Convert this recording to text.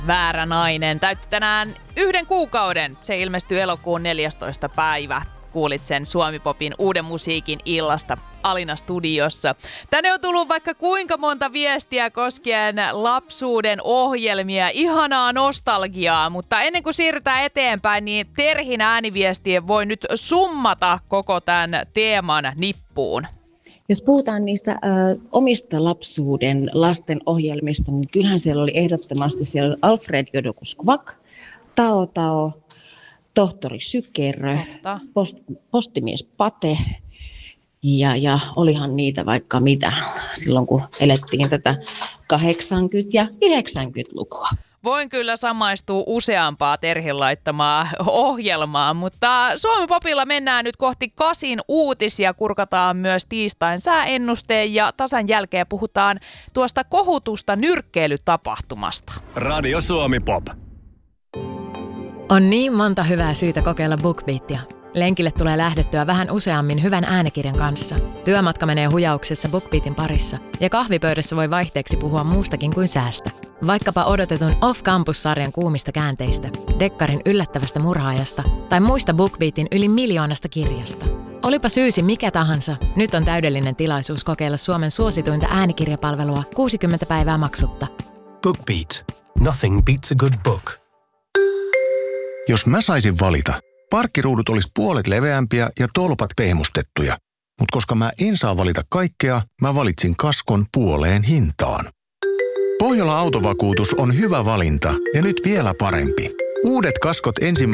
Väärä nainen täytti tänään 1 kuukauden. Se ilmestyi elokuun 14. päivä. Kuulit sen Suomi-popin uuden musiikin illasta Alina studiossa. Tänne on tullut vaikka kuinka monta viestiä koskien lapsuuden ohjelmia, ihanaa nostalgiaa, mutta ennen kuin siirrytään eteenpäin, niin Terhin ääniviestien voi nyt summata koko tämän teeman nippuun. Jos puhutaan niistä omista lapsuuden lasten ohjelmista, niin kyllähän siellä oli ehdottomasti siellä Alfred Jodokus Kvak, Tao Tao, Tohtori Sykerö, Postimies Pate ja olihan niitä vaikka mitä silloin kun elettiin tätä 80- ja 90-lukua. Voin kyllä samaistua useampaa Terhin laittamaa ohjelmaa, mutta Suomen popilla mennään nyt kohti 8 uutisia. Kurkataan myös tiistain sääennusteen ja tasan jälkeen puhutaan tuosta kohutusta nyrkkeilytapahtumasta. Radio Suomi Pop. On niin monta hyvää syytä kokeilla BookBeatia. Lenkille tulee lähdettyä vähän useammin hyvän äänikirjan kanssa. Työmatka menee hujauksessa BookBeatin parissa. Ja kahvipöydässä voi vaihteeksi puhua muustakin kuin säästä. Vaikkapa odotetun Off-Campus-sarjan kuumista käänteistä, dekkarin yllättävästä murhaajasta tai muista BookBeatin yli 1 miljoonasta kirjasta. Olipa syysi mikä tahansa, nyt on täydellinen tilaisuus kokeilla Suomen suosituinta äänikirjapalvelua 60 päivää maksutta. BookBeat. Nothing beats a good book. Jos mä saisin valita, parkkiruudut olisi puolet leveämpiä ja tolpat pehmustettuja. Mutta koska mä en saa valita kaikkea, mä valitsin kaskon puoleen hintaan. Pohjola Autovakuutus on hyvä valinta ja nyt vielä parempi. Uudet kaskot